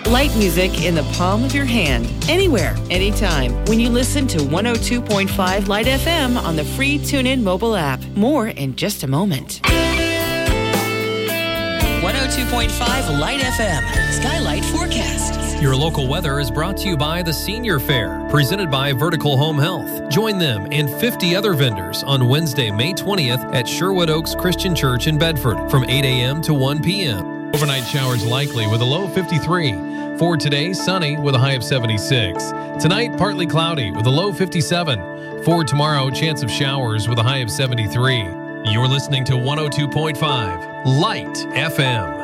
Light music in the palm of your hand, anywhere, anytime, when you listen to 102.5 Light FM on the free TuneIn mobile app. More in just a moment. 102.5 Light FM, Skylight Forecast. Your local weather is brought to you by the Senior Fair, presented by Vertical Home Health. Join them and 50 other vendors on Wednesday, May 20th at Sherwood Oaks Christian Church in Bedford from 8 a.m. to 1 p.m. Overnight showers likely with a low of 53. For today, sunny with a high of 76. Tonight, partly cloudy with a low 57. For tomorrow, chance of showers with a high of 73. You're listening to 102.5 Light FM.